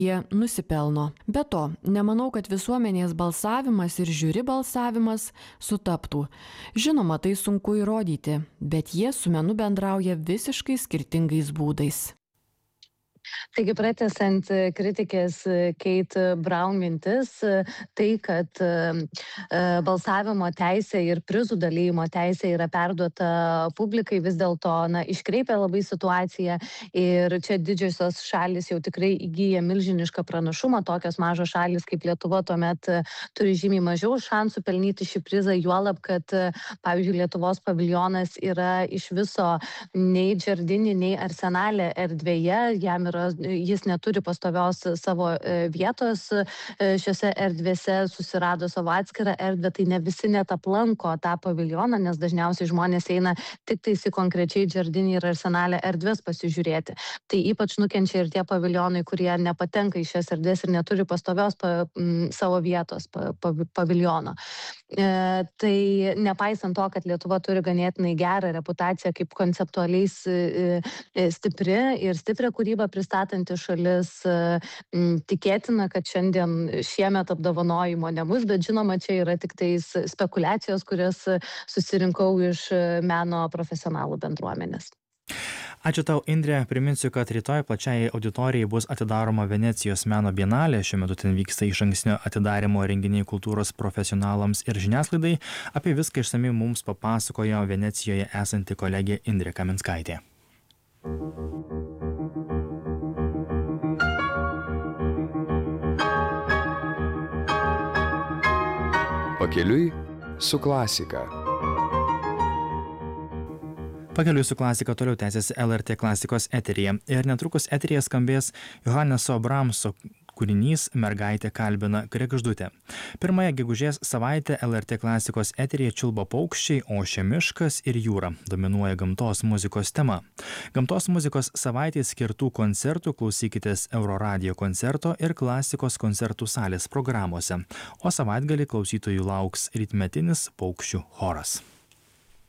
jie nusipelno. Be to, nemanau, kad visuomenės balsavimas ir žiuri balsavimas sutaptų. Žinoma, tai sunku įrodyti, bet jie su menu bendrauja visiškai skirtingais būdais. Taigi, pratęsiant kritikės Kate Brown mintis, tai, kad balsavimo teisė ir prizų dalymo teisė yra perduota publikai, vis dėlto iškreipia labai situaciją ir čia didžiosios šalis jau tikrai įgyja milžinišką pranašumą, tokios mažos šalis kaip Lietuva tuomet turi žymiai mažiau šansų pelnyti šį prizą, juolab, kad, pavyzdžiui, Lietuvos paviljonas yra iš viso nei Džardini, nei Arsenale erdvėje, jis neturi pastovios savo vietos šiose erdvėse, susirado savo atskirą erdvę, tai ne visi net aplanko tą paviljoną, nes dažniausiai žmonės eina tik tais į konkrečiai Džardinį ir Arsenalę erdvės pasižiūrėti. Tai ypač nukenčia ir tie paviljonai, kurie nepatenka į šias erdvės ir neturi pastovios savo vietos paviljono. Tai nepaisant to, kad Lietuva turi ganėtinai gerą reputaciją kaip konceptualiai stipri ir stiprią kūrybą pristatanti šalis, tikėtina, kad šiemet apdovanojimo nebus, bet žinoma, čia yra tik tais spekulacijos, kurias susirinkau iš meno profesionalų bendruomenės. Ačiū tau, Indrė. Priminsiu, kad rytoj plačiai auditorijai bus atidaroma Venecijos meno bienalė. Šiuo metu ten vyksta išankstinio atidarimo renginiai kultūros profesionalams ir žiniasklaidai. Apie viską išsamiai mums papasakojo Venecijoje esanti kolegė Indrė Kaminskaitė. Pakeliui su klasika. Pakeliui su klasika toliau tęsiasi LRT klasikos eteryje. Ir netrukus eteryje skambės Johanneso Bramso kūrinys Mergaitė kalbina kregždutę. Pirmąją gegužės savaitę LRT klasikos eteryje čiulba paukščiai, ošia miškas ir jūra. Dominuoja gamtos muzikos tema. Gamtos muzikos savaitė skirtų koncertų klausykitės Euroradio koncerto ir klasikos koncertų salės programuose. O savaitgalį klausytojų lauks rytmetinis paukščių choras.